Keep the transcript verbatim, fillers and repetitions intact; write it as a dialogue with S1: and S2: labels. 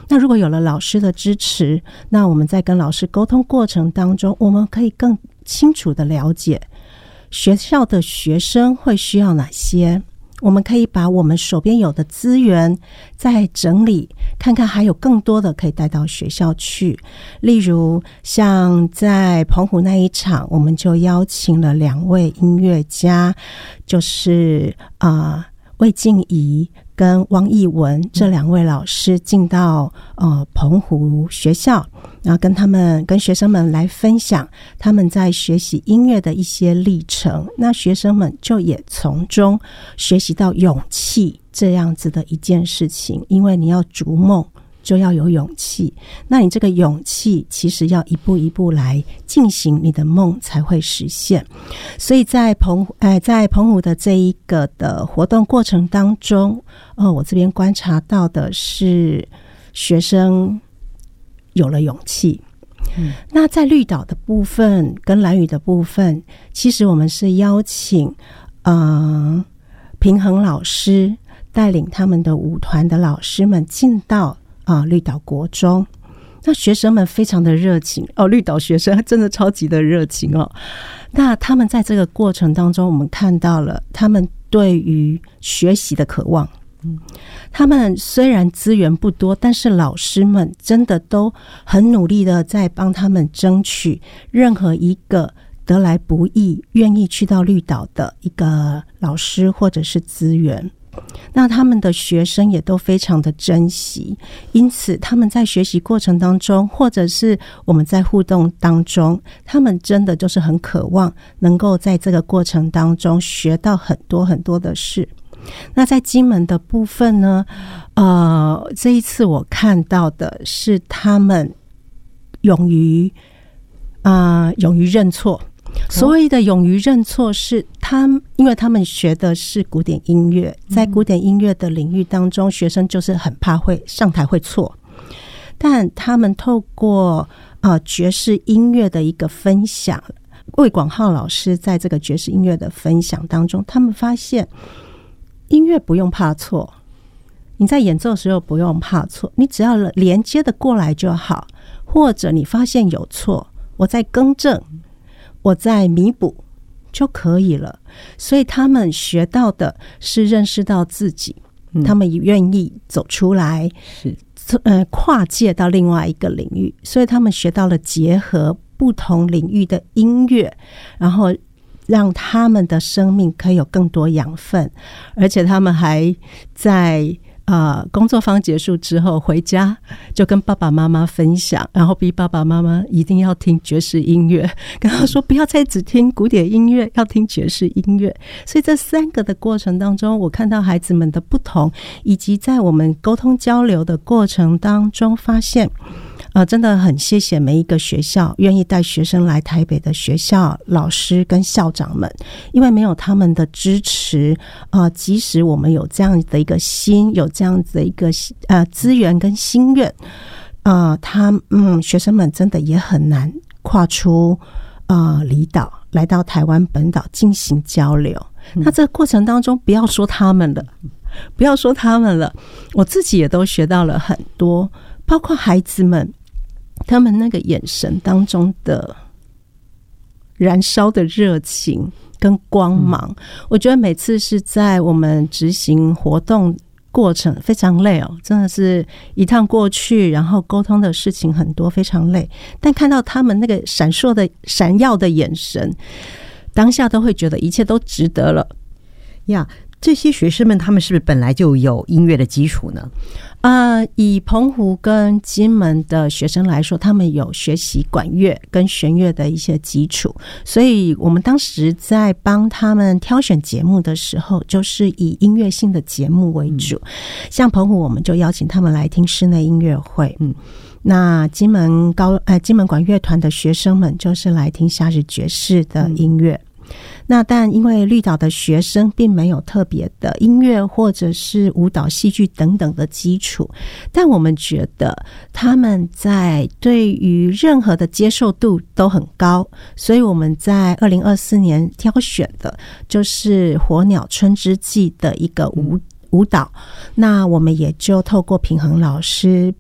S1: 那如果有了老师的支持，那我们在跟老师沟通过程当中，我们可以更清楚的了解学校的学生会需要哪些，我们可以把我们手边有的资源再整理，看看还有更多的可以带到学校去。例如像在澎湖那一场，我们就邀请了两位音乐家，就是啊、呃、魏静怡跟汪义文这两位老师进到呃澎湖学校，然后跟他们跟学生们来分享他们在学习音乐的一些历程。那学生们就也从中学习到勇气这样子的一件事情，因为你要逐梦就要有勇气，那你这个勇气其实要一步一步来进行，你的梦才会实现。所以在澎呃在澎湖的这一个的活动过程当中，呃，我这边观察到的是学生有了勇气。嗯，那在绿岛的部分跟兰屿的部分，其实我们是邀请呃平衡老师带领他们的舞团的老师们进到啊，绿岛国中，那学生们非常的热情哦，绿岛学生真的超级的热情哦。那他们在这个过程当中，我们看到了他们对于学习的渴望。嗯，他们虽然资源不多，但是老师们真的都很努力的在帮他们争取任何一个得来不易、愿意去到绿岛的一个老师或者是资源。那他们的学生也都非常的珍惜，因此他们在学习过程当中，或者是我们在互动当中，他们真的就是很渴望能够在这个过程当中学到很多很多的事。那在金门的部分呢，呃，这一次我看到的是他们勇于啊、呃，勇于认错。所谓的勇于认错是他们，因为他们学的是古典音乐，在古典音乐的领域当中，学生就是很怕会上台会错，但他们透过呃爵士音乐的一个分享，魏广浩老师在这个爵士音乐的分享当中，他们发现音乐不用怕错，你在演奏的时候不用怕错，你只要连接的过来就好，或者你发现有错，我再更正，我再弥补就可以了。所以他们学到的是认识到自己，嗯、他们也愿意走出来，是呃跨界到另外一个领域。所以他们学到了结合不同领域的音乐，然后让他们的生命可以有更多养分，而且他们还在呃，工作坊结束之后回家就跟爸爸妈妈分享，然后逼爸爸妈妈一定要听爵士音乐，跟他说不要再只听古典音乐，要听爵士音乐。所以这三个的过程当中，我看到孩子们的不同，以及在我们沟通交流的过程当中发现呃，真的很谢谢每一个学校愿意带学生来台北的学校老师跟校长们，因为没有他们的支持，呃，即使我们有这样的一个心，有这样子的一个呃资源跟心愿，呃，他嗯学生们真的也很难跨出呃离岛来到台湾本岛进行交流。嗯、那这个过程当中，不要说他们了，不要说他们了，我自己也都学到了很多，包括孩子们。他们那个眼神当中的燃烧的热情跟光芒，嗯、我觉得每次是在我们执行活动过程非常累哦，真的是一趟过去，然后沟通的事情很多，非常累。但看到他们那个闪烁的、闪耀的眼神，当下都会觉得一切都值得了
S2: 呀。这些学生们他们是不是本来就有音乐的基础呢？
S1: 呃，以澎湖跟金门的学生来说，他们有学习管乐跟弦乐的一些基础，所以我们当时在帮他们挑选节目的时候，就是以音乐性的节目为主。嗯、像澎湖，我们就邀请他们来听室内音乐会。嗯，那金门高呃金门管乐团的学生们就是来听夏日爵士的音乐。嗯那但因为绿岛的学生并没有特别的音乐或者是舞蹈、戏剧等等的基础，但我们觉得他们在对于任何的接受度都很高，所以我们在二零二四年挑选的就是火鸟春之祭的一个舞舞蹈，那我们也就透过平衡老师